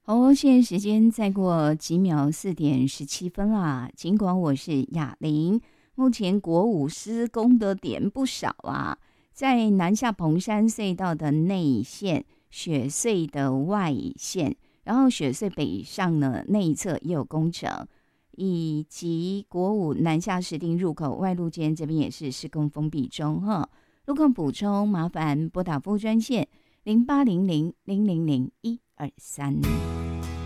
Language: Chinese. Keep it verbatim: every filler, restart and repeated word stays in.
好，现在时间再过几秒，四点十七分啦。尽管我是哑铃，目前国五施工的点不少啊，在南下蓬山隧道的内线、雪隧的外线，然后雪隧北上呢内侧也有工程，以及国五南下石碇入口外路间这边也是施工封闭中哈。路况补充，麻烦拨打服务专线零八零零零零零一二三。